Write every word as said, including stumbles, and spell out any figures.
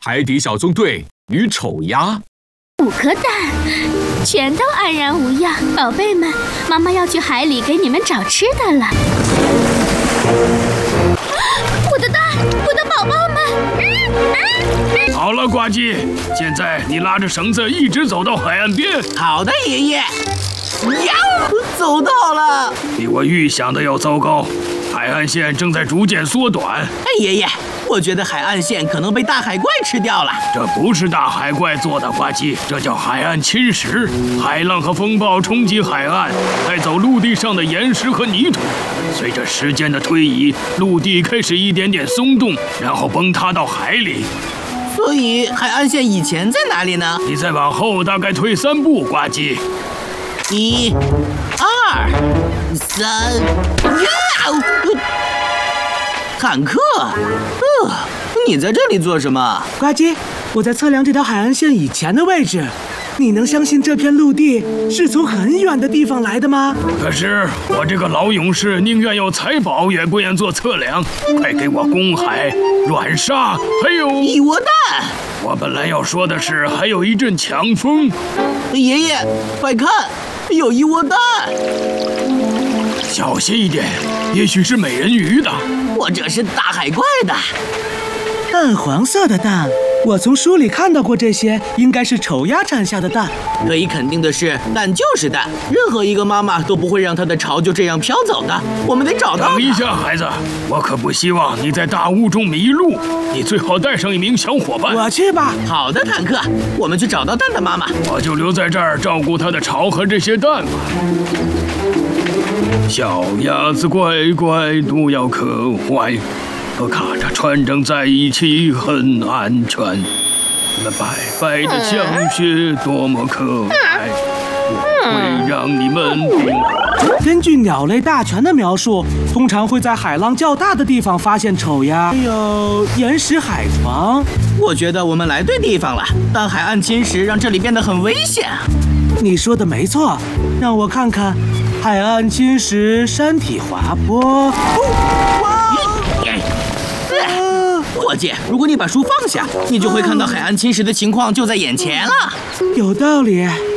海底小纵队与丑鸭。 五颗蛋，全都安然无恙。宝贝们，妈妈要去海里给你们找吃的了。我的蛋，我的宝宝们！ 好了，呱唧，现在你拉着绳子一直走到海岸边。 好的，爷爷。呀，走到了。 比我预想的要糟糕，海岸线正在逐渐缩短。 哎，爷爷，我觉得海岸线可能被大海怪吃掉了。 这不是大海怪做的，呱唧，这叫海岸侵蚀。海浪和风暴冲击海岸，带走陆地上的岩石和泥土。随着时间的推移，陆地开始一点点松动，然后崩塌到海里。 所以海岸线以前在哪里呢？ 你再往后大概退三步，呱唧。 一、二、三，呀！坦克，呃，你在这里做什么？ 呱唧，我在测量这条海岸线以前的位置。你能相信这片陆地是从很远的地方来的吗？ 可是我这个老勇士宁愿有财宝，也不愿做测量。快给我公海、软沙，还有一窝蛋！ 我本来要说的是，还有一阵强风。 爷爷，快看，有一窝蛋！ 小心一点，也许是美人鱼的， 或者是大海怪的。 淡黄色的蛋，我从书里看到过，这些应该是丑鸭产下的蛋。 可以肯定的是，蛋就是蛋，任何一个妈妈都不会让她的巢就这样飘走的。我们得找到它。 等一下，孩子，我可不希望你在大雾中迷路。你最好带上一名小伙伴。 我去吧。 好的，坦克，我们去找到蛋的妈妈。 我就留在这儿照顾它的巢和这些蛋吧。小鸭子乖乖，不要可坏。和卡着穿整在一起很安全，那白白的香雪多么可爱，我会让你们平安。 根据鸟类大全的描述，通常会在海浪较大的地方发现丑鸭，还有岩石海床。 我觉得我们来对地方了，但海岸侵蚀让这里变得很危险。 你说的没错，让我看看，海岸侵蚀，山体滑坡。哦哇伙计，如果你把书放下，你就会看到海岸侵蚀的情况就在眼前了。 有道理。